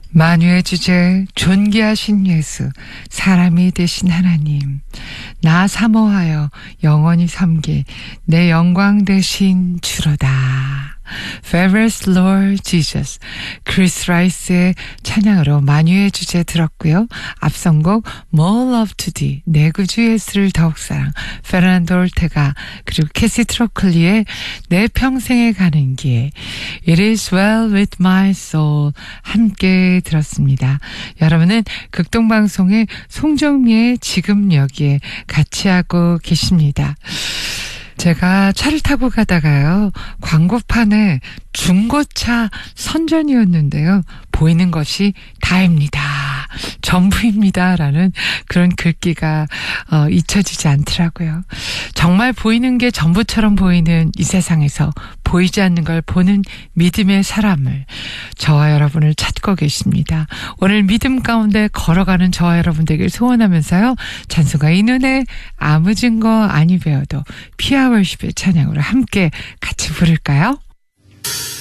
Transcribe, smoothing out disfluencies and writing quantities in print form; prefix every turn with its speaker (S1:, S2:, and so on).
S1: 만유의 주제 존귀하신 예수, 사람이 되신 하나님, 나 사모하여 영원히 섬길 내 영광 되신 주로다. Fabulous Lord Jesus, 크리스 라이스의 찬양으로 만유의 주제 들었고요. 앞선곡 More Love to Thee, 내 구주 예수를 더욱 사랑, 페르난도 올테가, 그리고 캐시 트로클리의 내 평생에 가는 길, It is well with my soul 함께 들었습니다. 여러분은 극동방송의 송정미의 지금 여기에 같이 하고 계십니다. 제가 차를 타고 가다가요, 광고판에 중고차 선전이었는데요, 보이는 것이 다입니다, 전부입니다 라는 그런 글귀가 잊혀지지 않더라고요. 정말 보이는 게 전부처럼 보이는 이 세상에서 보이지 않는 걸 보는 믿음의 사람을, 저와 여러분을 찾고 계십니다. 오늘 믿음 가운데 걸어가는 저와 여러분들에게 소원하면서요, 찬송가 이 눈에 아무 증거 아니 배워도 피아 월십의 찬양으로 함께 같이 부를까요?